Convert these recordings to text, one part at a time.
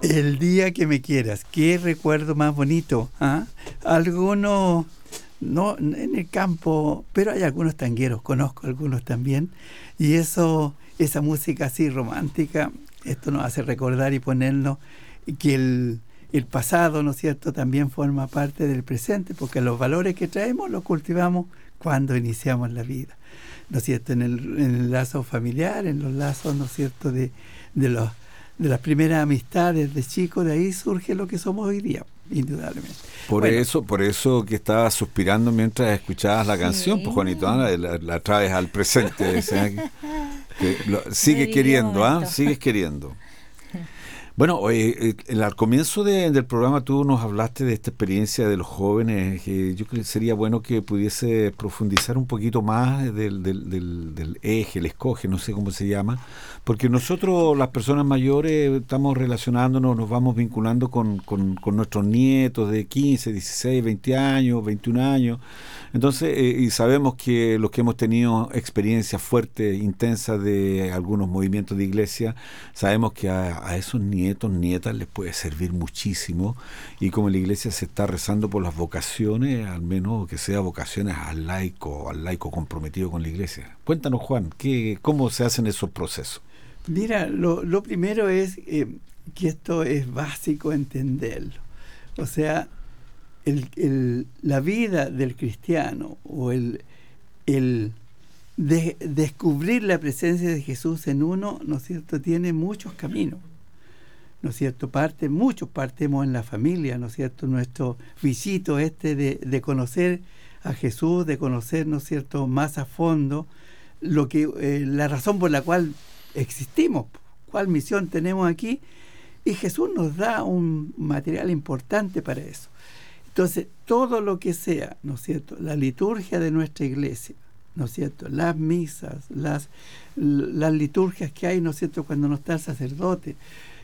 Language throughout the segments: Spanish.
El día que me quieras, qué recuerdo más bonito. ¿Ah? Algunos, no en el campo, pero hay algunos tangueros, conozco algunos también, y eso, esa música así romántica, esto nos hace recordar y ponernos que el pasado, ¿no es cierto?, también forma parte del presente, porque los valores que traemos los cultivamos cuando iniciamos la vida, ¿no es cierto?, en el lazo familiar, en los lazos, ¿no es cierto?, de los de las primeras amistades de chicos, de ahí surge lo que somos hoy día, indudablemente. Por eso que estabas suspirando mientras escuchabas la canción, pues Juanito, la traes al presente, sigues queriendo, sigues queriendo. Bueno, al comienzo del programa tú nos hablaste de esta experiencia de los jóvenes, que yo creo que sería bueno que pudiese profundizar un poquito más del eje, el escoge, no sé cómo se llama, porque nosotros, las personas mayores, estamos relacionándonos, nos vamos vinculando con nuestros nietos de 15, 16, 20 años, 21 años, entonces, y sabemos que los que hemos tenido experiencias fuertes, intensas de algunos movimientos de iglesia, sabemos que a esos nietos, nietas les puede servir muchísimo, y como la iglesia se está rezando por las vocaciones, al menos que sea vocaciones al laico comprometido con la iglesia. Cuéntanos, Juan, ¿cómo se hacen esos procesos? Mira, lo primero es que esto es básico entenderlo. O sea, la vida del cristiano o descubrir la presencia de Jesús en uno, ¿no es cierto?, tiene muchos caminos, ¿no es cierto? Muchos partimos en la familia, ¿no es cierto? Nuestro visito de conocer a Jesús, de conocer, ¿no es cierto?, más a fondo la razón por la cual existimos, cuál misión tenemos aquí, y Jesús nos da un material importante para eso. Entonces, todo lo que sea, ¿no es cierto?, la liturgia de nuestra iglesia, ¿no es cierto?, las misas, las liturgias que hay, ¿no es cierto?, cuando no está el sacerdote,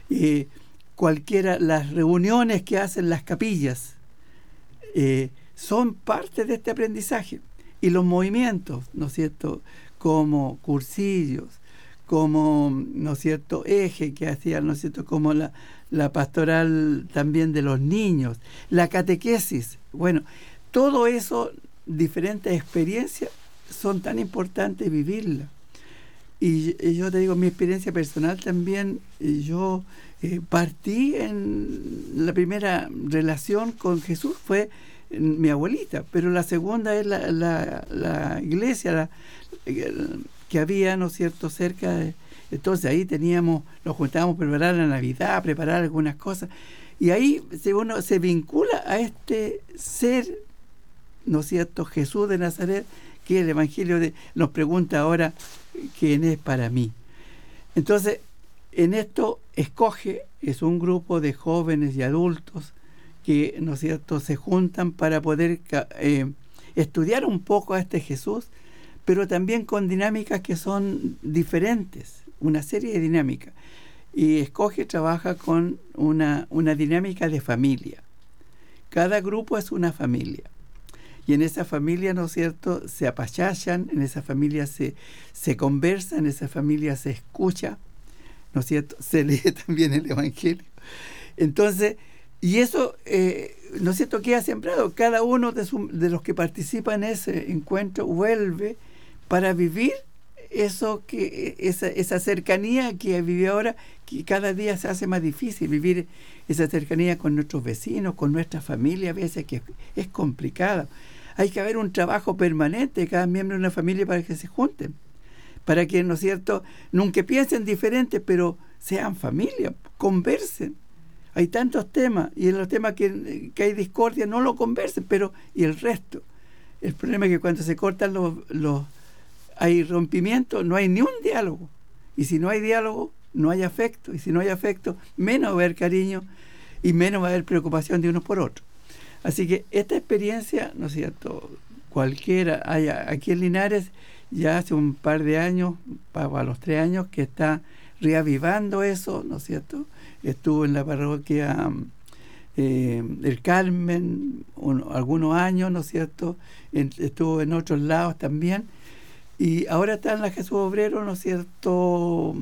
las reuniones que hacen las capillas, son parte de este aprendizaje. Y los movimientos, ¿no es cierto?, como cursillos, como, ¿no es cierto?, eje que hacían, ¿no es cierto?, como la pastoral también de los niños, la catequesis. Bueno, todo eso, diferentes experiencias, son tan importantes vivirlas. Y yo te digo, mi experiencia personal también, yo partí en la primera relación con Jesús, fue mi abuelita, pero la segunda es la iglesia que había, ¿no es cierto?, cerca de... Entonces ahí nos juntábamos a preparar la Navidad, a preparar algunas cosas, y ahí uno se vincula a este ser, ¿no es cierto?, Jesús de Nazaret, que el Evangelio nos pregunta ahora quién es para mí. Entonces, en esto Escoge es un grupo de jóvenes y adultos que, ¿no es cierto?, se juntan para poder estudiar un poco a este Jesús, pero también con dinámicas que son diferentes, una serie de dinámicas. Y Escoge trabaja con una dinámica de familia. Cada grupo es una familia. Y en esa familia, ¿no es cierto?, se apachachan, en esa familia se conversa, en esa familia se escucha, ¿no es cierto?, se lee también el Evangelio. Entonces, y eso, ¿no es cierto?, queda sembrado. Cada uno de los que participa en ese encuentro vuelve para vivir esa cercanía que vive ahora, que cada día se hace más difícil vivir esa cercanía con nuestros vecinos, con nuestra familia, a veces que es complicada. Hay que haber un trabajo permanente de cada miembro de una familia para que se junten, para que, ¿no es cierto?, nunca piensen diferentes, pero sean familia, conversen. Hay tantos temas, y en los temas que hay discordia no lo conversen, pero ¿y el resto? El problema es que cuando se cortan hay rompimiento, no hay ni un diálogo. Y si no hay diálogo, no hay afecto. Y si no hay afecto, menos va a haber cariño y menos va a haber preocupación de unos por otros. Así que esta experiencia, ¿no es cierto?, cualquiera, aquí en Linares ya hace un par de años, a los 3 años, que está reavivando eso, ¿no es cierto? Estuvo en la parroquia del Carmen algunos años, ¿no es cierto? Estuvo en otros lados también. Y ahora está en la Jesús Obrero, ¿no es cierto?,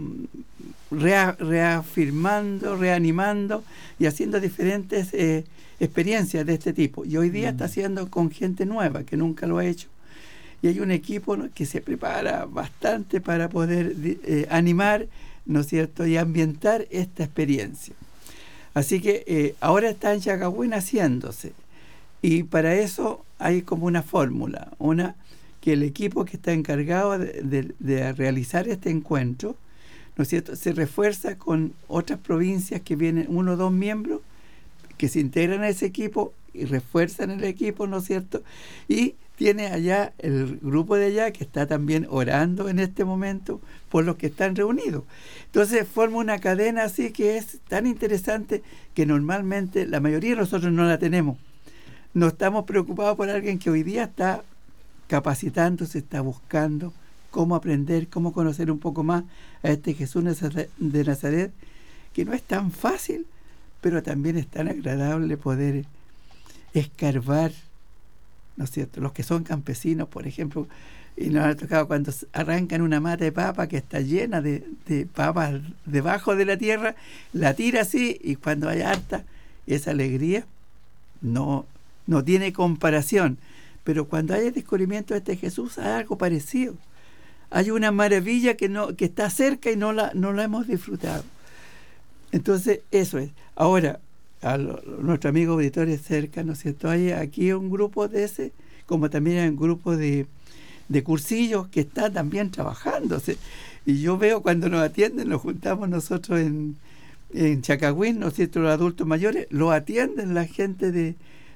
reafirmando, reanimando y haciendo diferentes experiencias de este tipo. Y hoy día está haciendo con gente nueva que nunca lo ha hecho. Y hay un equipo, ¿no?, que se prepara bastante para poder animar, ¿no es cierto?, y ambientar esta experiencia. Así que ahora está en Chacagüín haciéndose. Y para eso hay como una fórmula, que el equipo que está encargado de realizar este encuentro, ¿no es cierto?, se refuerza con otras provincias que vienen 1 o 2 miembros que se integran a ese equipo y refuerzan el equipo, ¿no es cierto? Y tiene allá el grupo de allá que está también orando en este momento por los que están reunidos. Entonces forma una cadena así que es tan interesante que normalmente la mayoría de nosotros no la tenemos. No estamos preocupados por alguien que hoy día está capacitándose, está buscando cómo aprender, cómo conocer un poco más a este Jesús de Nazaret, que no es tan fácil, pero también es tan agradable poder escarbar, ¿no es cierto? Los que son campesinos, por ejemplo, y nos ha tocado cuando arrancan una mata de papa que está llena de papas debajo de la tierra, la tira así, y cuando hay harta, esa alegría no tiene comparación. Pero cuando hay el descubrimiento de este Jesús, hay algo parecido. Hay una maravilla que está cerca y no la hemos disfrutado. Entonces, eso es. Ahora, nuestro amigo auditorio cerca, ¿no es cierto? Hay aquí un grupo de ese, como también hay un grupo de cursillos que está también trabajándose. Y yo veo cuando nos atienden, nos juntamos nosotros en Chacagüín, ¿no es cierto?, los adultos mayores, lo atienden la gente de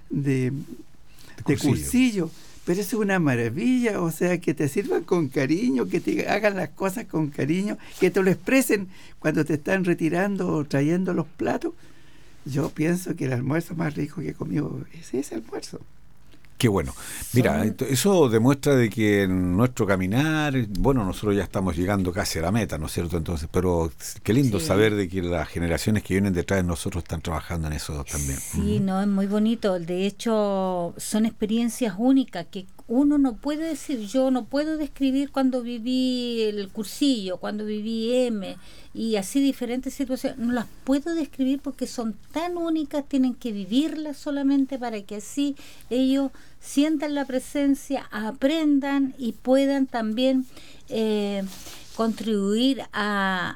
cursillo. Pero eso es una maravilla, o sea, que te sirvan con cariño, que te hagan las cosas con cariño, que te lo expresen cuando te están retirando o trayendo los platos. Yo pienso que el almuerzo más rico que he comido es ese almuerzo. Qué bueno. Mira, eso demuestra de que en nuestro caminar, bueno, nosotros ya estamos llegando casi a la meta, ¿no es cierto? Entonces, pero qué lindo saber de que las generaciones que vienen detrás de nosotros están trabajando en eso también. Sí, no, es muy bonito. De hecho, son experiencias únicas que uno no puede decir. Yo no puedo describir cuando viví el cursillo, cuando viví M y así diferentes situaciones. No las puedo describir porque son tan únicas, tienen que vivirlas solamente para que así ellos sientan la presencia, aprendan y puedan también contribuir a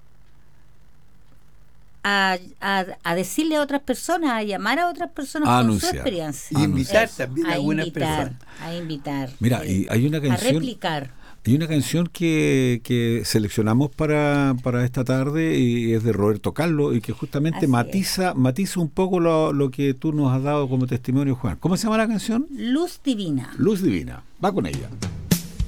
decirle a otras personas, a llamar a otras personas con su experiencia. Y invitar también a algunas personas. A invitar. Mira, y hay una canción. A replicar. Hay una canción que seleccionamos para esta tarde y es de Roberto Carlos y que justamente matiza un poco lo que tú nos has dado como testimonio, Juan. ¿Cómo se llama la canción? Luz Divina. Luz Divina. Va con ella.